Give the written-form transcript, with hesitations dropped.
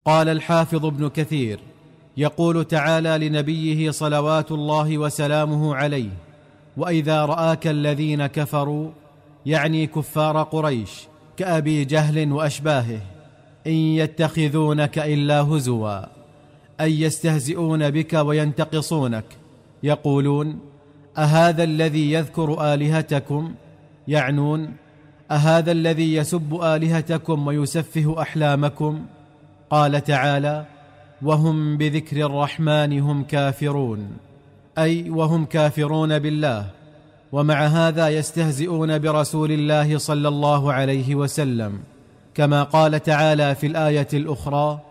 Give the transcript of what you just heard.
قال الحافظ ابن كثير: يقول تعالى لنبيه صلوات الله وسلامه عليه: وإذا رآك الذين كفروا، يعني كفار قريش كأبي جهل وأشباهه، إن يتخذونك إلا هزوا، أي يستهزئون بك وينتقصونك، يقولون: أهذا الذي يذكر آلهتكم، يعنون أهذا الذي يسب آلهتكم ويسفه أحلامكم. قال تعالى: وهم بذكر الرحمن هم كافرون، أي وهم كافرون بالله، ومع هذا يستهزئون برسول الله صلى الله عليه وسلم، كما قال تعالى في الآية الأخرى: